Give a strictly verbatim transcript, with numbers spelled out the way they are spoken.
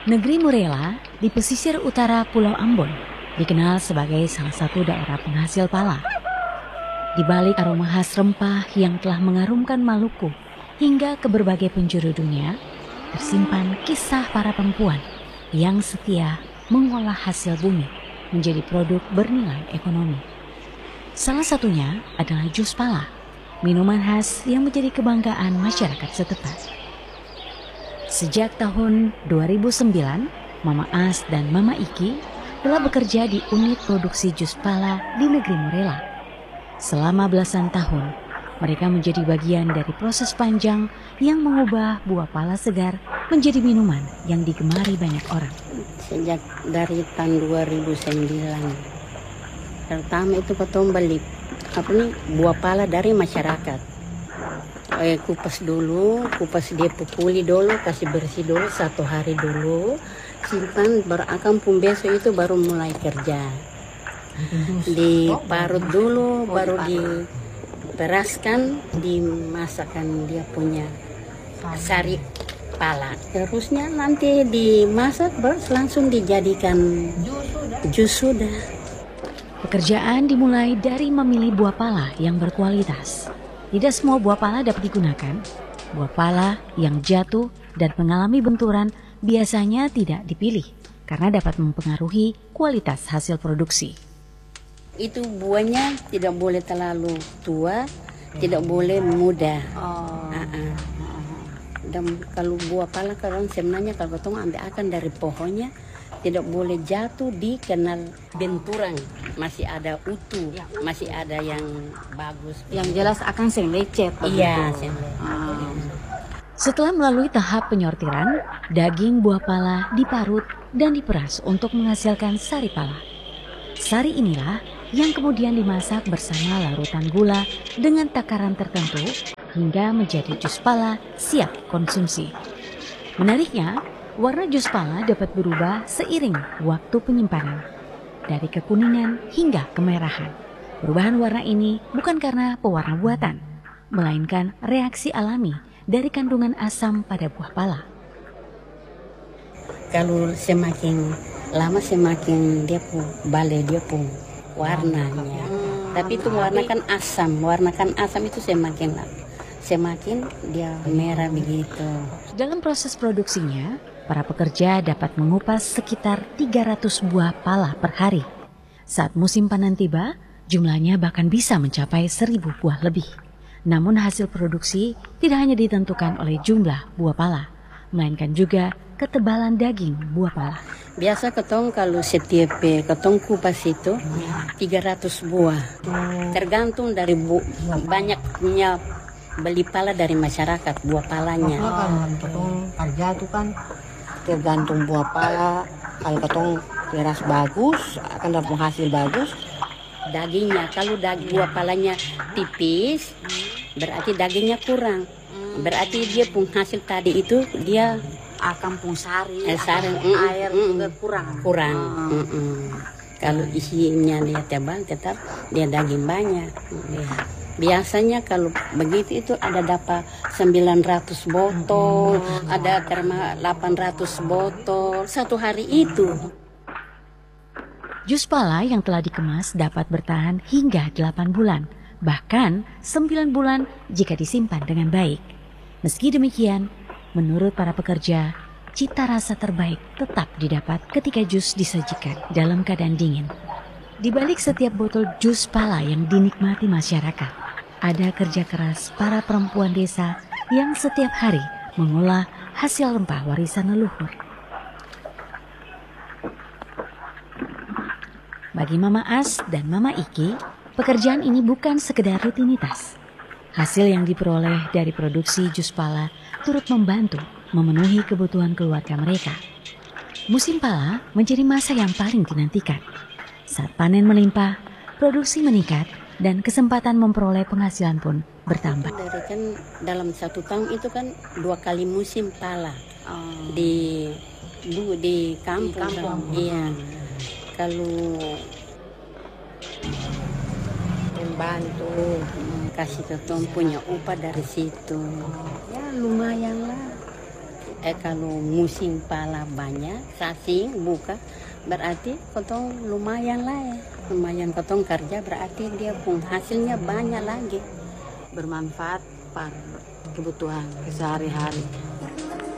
Negeri Murela di pesisir utara Pulau Ambon dikenal sebagai salah satu daerah penghasil pala. Di balik aroma khas rempah yang telah mengarumkan Maluku hingga ke berbagai penjuru dunia, tersimpan kisah para perempuan yang setia mengolah hasil bumi menjadi produk bernilai ekonomi. Salah satunya adalah jus pala, minuman khas yang menjadi kebanggaan masyarakat setempat. Sejak tahun dua ribu sembilan, Mama As dan Mama Iki telah bekerja di unit produksi jus pala di negeri Murela. Selama belasan tahun, mereka menjadi bagian dari proses panjang yang mengubah buah pala segar menjadi minuman yang digemari banyak orang. Sejak dari tahun dua ribu sembilan, pertama itu potong beli apa nih buah pala dari masyarakat. Eh, kupas dulu, kupas dia pukuli dulu, kasih bersih dulu satu hari dulu, simpan, baru akan pun besok itu baru mulai kerja. Diparut dulu, baru diperaskan, dimasakkan dia punya sari pala. Terusnya nanti dimasak, baru langsung dijadikan jus sudah. Pekerjaan dimulai dari memilih buah pala yang berkualitas. Tidak semua buah pala dapat digunakan. Buah pala yang jatuh dan mengalami benturan biasanya tidak dipilih karena dapat mempengaruhi kualitas hasil produksi. Itu buahnya tidak boleh terlalu tua, tidak boleh muda. Oh. Uh-uh. Dan kalau buah pala kalau sebenarnya kalau kita ambil akan dari pohonnya, tidak boleh jatuh di kenal benturan, masih ada utuh, ya. Masih ada yang bagus. Yang jelas akan seng lecet. Iya. Hmm. Setelah melalui tahap penyortiran, daging buah pala diparut dan diperas untuk menghasilkan sari pala. Sari inilah yang kemudian dimasak bersama larutan gula dengan takaran tertentu hingga menjadi jus pala siap konsumsi. Menariknya, warna jus pala dapat berubah seiring waktu penyimpanan, dari kekuningan hingga kemerahan. Perubahan warna ini bukan karena pewarna buatan, melainkan reaksi alami dari kandungan asam pada buah pala. Kalau semakin lama semakin dia pun balik dia pun warnanya. Tapi itu warna kan asam, warna kan asam itu semakin semakin dia merah begitu. Dalam proses produksinya, para pekerja dapat mengupas sekitar tiga ratus buah pala per hari. Saat musim panen tiba, jumlahnya bahkan bisa mencapai seribu buah lebih. Namun hasil produksi tidak hanya ditentukan oleh jumlah buah pala, melainkan juga ketebalan daging buah pala. Biasa ketong kalau setiap ketong kupas itu tiga ratus buah. Tergantung dari bu, banyaknya beli pala dari masyarakat, buah palanya. Kalau ketong kerja itu kan tergantung buah pala. Kalau ketong peras bagus akan dapat hasil bagus. Dagingnya kalau daging buah palanya tipis berarti dagingnya kurang. Berarti dia pun hasil tadi itu dia akan pun sari, eh, sari akan mm, air mm, juga kurang. Kurang. Mm, mm. Kalau isinya dia tebal tetap dia daging banyak. Mm. Biasanya kalau begitu itu ada dapat sembilan ratus botol, mm-hmm. ada terma delapan ratus botol satu hari itu. Jus pala yang telah dikemas dapat bertahan hingga delapan bulan, bahkan sembilan bulan jika disimpan dengan baik. Meski demikian, menurut para pekerja, cita rasa terbaik tetap didapat ketika jus disajikan dalam keadaan dingin. Di balik setiap botol jus pala yang dinikmati masyarakat, ada kerja keras para perempuan desa yang setiap hari mengolah hasil rempah warisan leluhur. Bagi Mama As dan Mama Iki, pekerjaan ini bukan sekedar rutinitas. Hasil yang diperoleh dari produksi jus pala turut membantu memenuhi kebutuhan keluarga mereka. Musim pala menjadi masa yang paling dinantikan. Saat panen melimpah, produksi meningkat dan kesempatan memperoleh penghasilan pun bertambah. Dari kan dalam satu tahun itu kan dua kali musim pala oh. di du, di kampung. Di kampung. Iya. Kalau membantu kasih ketong punya upah dari situ, ya lumayan lah. Eh kalau musim pala banyak, sasing buka, berarti kotong lumayan lah ya. Lumayan kotong kerja berarti dia pun hasilnya banyak lagi. Bermanfaat pada kebutuhan sehari-hari.